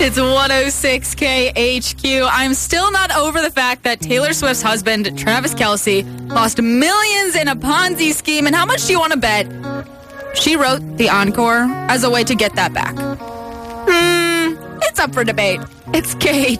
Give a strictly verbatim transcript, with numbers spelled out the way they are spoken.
It's one oh six K H Q. I'm still not over the fact that Taylor Swift's husband, Travis Kelce, lost millions in a Ponzi scheme. And how much do you want to bet she wrote the encore as a way to get that back? Hmm, it's up for debate. It's K H Q.